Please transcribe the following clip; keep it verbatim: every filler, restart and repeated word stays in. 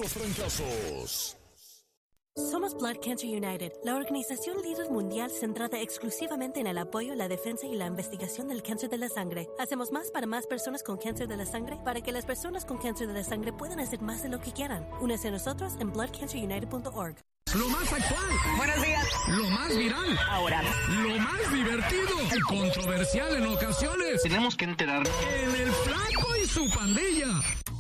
los trancazos. Somos Blood Cancer United, la organización líder mundial centrada exclusivamente en el apoyo, la defensa y la investigación del cáncer de la sangre. Hacemos más para más personas con cáncer de la sangre para que las personas con cáncer de la sangre puedan hacer más de lo que quieran. Únese a nosotros en blood cancer united punto org. Lo más actual. Buenos días. Lo más viral. Ahora. Lo más divertido y controversial en ocasiones. Tenemos que enterarnos. En El Flaco y su pandilla.